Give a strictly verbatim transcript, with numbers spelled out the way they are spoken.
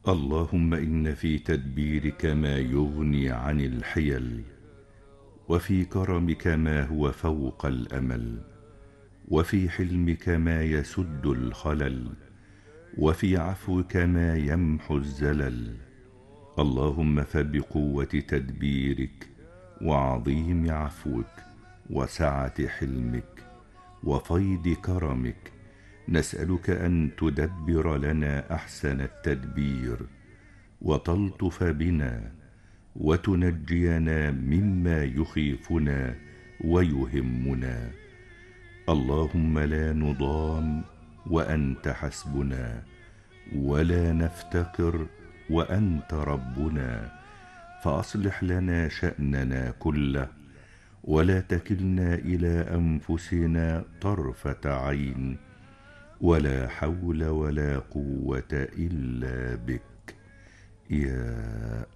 اللهم إن في تدبيرك ما يغني عن الحيل، وفي كرمك ما هو فوق الأمل، وفي حلمك ما يسد الخلل، وفي عفوك ما يمحو الزلل. اللهم فبقوة تدبيرك وعظيم عفوك وسعة حلمك وفيض كرمك نسألك أن تدبر لنا أحسن التدبير، وتلطف بنا، وتنجينا مما يخيفنا ويهمنا. اللهم لا نضام وأنت حسبنا، ولا نفتقر وأنت ربنا، فأصلح لنا شأننا كله، ولا تكلنا إلى أنفسنا طرفة عين، ولا حول ولا قوة إلا بك. يا